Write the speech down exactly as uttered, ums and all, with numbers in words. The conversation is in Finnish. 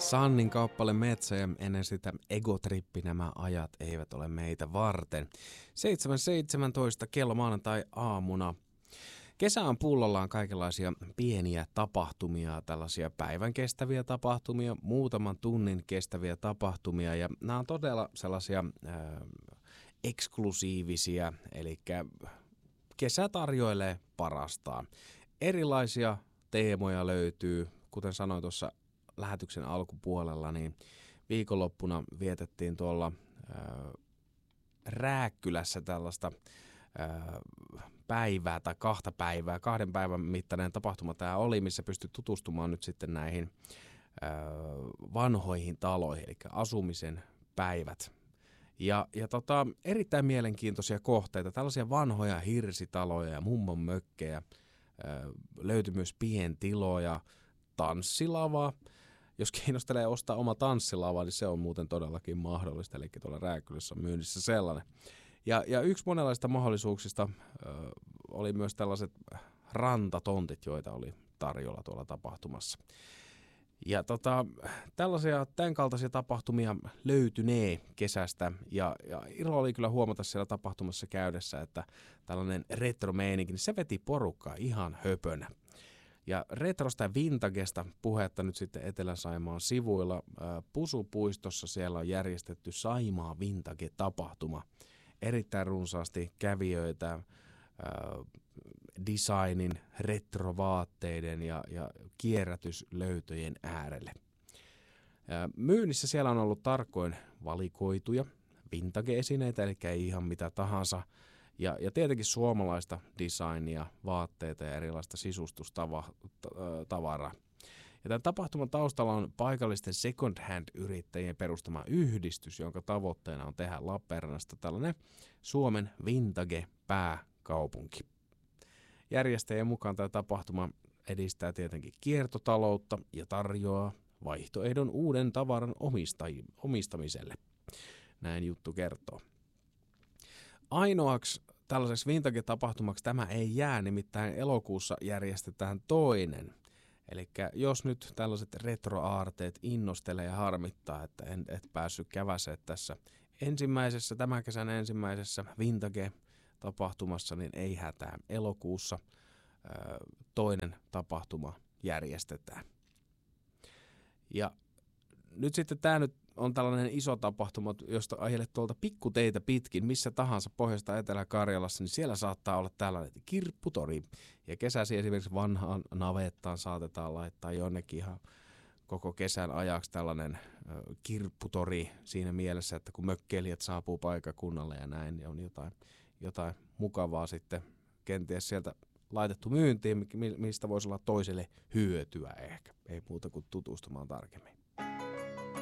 Sannin kappale Metsä ja ennen sitä Egotrippi, nämä ajat eivät ole meitä varten. seitsemän seitsemäntoista kello maanantai aamuna. Kesä on pullollaan kaikenlaisia pieniä tapahtumia, tällaisia päivän kestäviä tapahtumia, muutaman tunnin kestäviä tapahtumia ja nämä on todella sellaisia äh, eksklusiivisia, eli kesä tarjoilee parastaan. Erilaisia teemoja löytyy, kuten sanoin tuossa lähetyksen alkupuolella, niin viikonloppuna vietettiin tuolla äh, Rääkkylässä tällaista äh, päivää tai kahta päivää, kahden päivän mittainen tapahtuma tämä oli, missä pystyi tutustumaan nyt sitten näihin äh, vanhoihin taloihin, eli asumisen päivät. Ja, ja tota, erittäin mielenkiintoisia kohteita, tällaisia vanhoja hirsitaloja ja mummon mökkejä, äh, löytyi myös pientiloja, tanssilava. Jos kiinnostelee ostaa oma tanssilava, niin se on muuten todellakin mahdollista, eli tuolla Rääkkylässä on myynnissä sellainen. Ja, ja yksi monenlaista mahdollisuuksista ö, oli myös tällaiset rantatontit, joita oli tarjolla tuolla tapahtumassa. Ja tota, tällaisia, tämän kaltaisia tapahtumia löytynee kesästä, ja, ja ilo oli kyllä huomata siellä tapahtumassa käydessä, että tällainen retromeininki, niin se veti porukkaa ihan höpönä. Ja retrosta ja vintagesta puhetta nyt sitten Etelä-Saimaan sivuilla. Pusupuistossa siellä on järjestetty Saimaa Vintage-tapahtuma. Erittäin runsaasti kävijöitä designin, retrovaatteiden ja, ja kierrätyslöytöjen äärelle. Myynnissä siellä on ollut tarkoin valikoituja vintage-esineitä, eli ei ihan mitä tahansa. Ja, ja tietenkin suomalaista designia, vaatteita ja erilaista sisustustavaraa. Ja tämän tapahtuman taustalla on paikallisten second hand-yrittäjien perustama yhdistys, jonka tavoitteena on tehdä Lappeenrannasta tällainen Suomen vintage-pääkaupunki. Järjestäjien mukaan tämä tapahtuma edistää tietenkin kiertotaloutta ja tarjoaa vaihtoehdon uuden tavaran omistamiselle. Näin juttu kertoo. Ainoaksi tällaiseksi vintage-tapahtumaksi tämä ei jää, nimittäin elokuussa järjestetään toinen. Eli jos nyt tällaiset retroaarteet innostelee ja harmittaa, että en et päässyt käväseen tässä ensimmäisessä, tämän kesän ensimmäisessä vintage-tapahtumassa, niin ei hätää. Elokuussa ää, toinen tapahtuma järjestetään. Ja nyt sitten tämä nyt on tällainen iso tapahtuma, josta ajelet tuolta pikkuteitä pitkin, missä tahansa Pohjoista Etelä-Karjalassa, niin siellä saattaa olla tällainen kirpputori. Ja kesäsi esimerkiksi vanhaan navettaan saatetaan laittaa jonnekin ihan koko kesän ajaksi tällainen ö, kirpputori siinä mielessä, että kun mökkeilijät saapuu paikakunnalle ja näin, niin on jotain, jotain mukavaa sitten kenties sieltä laitettu myyntiin, mistä voisi olla toiselle hyötyä ehkä. Ei muuta kuin tutustumaan tarkemmin.